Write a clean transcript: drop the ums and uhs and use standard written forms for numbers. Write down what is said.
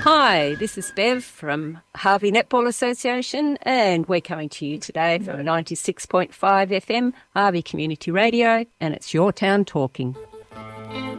Hi, this is Bev from Harvey Netball Association, and we're coming to you today from 96.5 FM, Harvey Community Radio, and it's Your Town Talking.